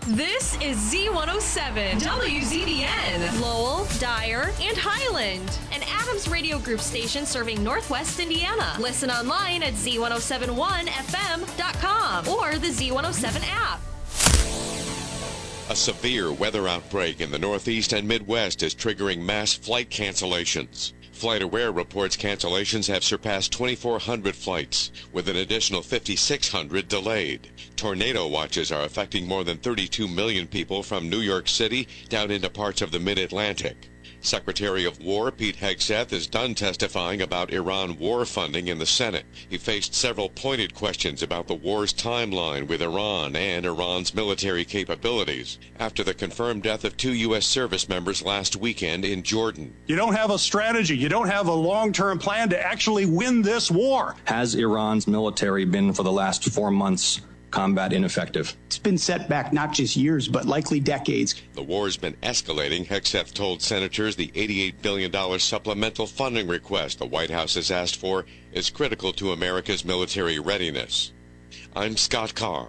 This is Z107, WZBN, Lowell, Dyer, and Highland, an Adams Radio Group station serving Northwest Indiana. Listen online at Z1071FM.com or the Z107 app. A severe weather outbreak in the Northeast and Midwest is triggering mass flight cancellations. FlightAware reports cancellations have surpassed 2,400 flights, with an additional 5,600 delayed. Tornado watches are affecting more than 32 million people from New York City down into parts of the Mid-Atlantic. Secretary of War Pete Hegseth is done testifying about Iran war funding in the Senate. He faced several pointed questions about the war's timeline with Iran and Iran's military capabilities after the confirmed death of 2 U.S. service members last weekend in Jordan. You don't have a strategy. You don't have a long-term plan to actually win this war. Has Iran's military been, for the last 4 months, combat ineffective? It's been set back not just years, but likely decades. The war's been escalating. Hegseth told senators the $88 billion supplemental funding request the White House has asked for is critical to America's military readiness. I'm Scott Carr.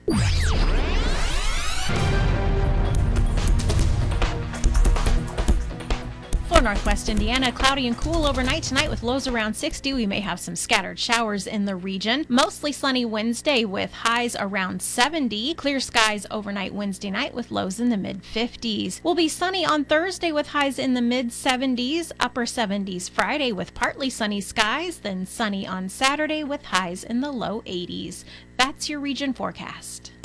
For Northwest Indiana, cloudy and cool overnight tonight with lows around 60. We may have some scattered showers in the region. Mostly sunny Wednesday with highs around 70. Clear skies overnight Wednesday night with lows in the mid-50s. We'll be sunny on Thursday with highs in the mid-70s, upper 70s Friday with partly sunny skies, then sunny on Saturday with highs in the low 80s. That's your region forecast.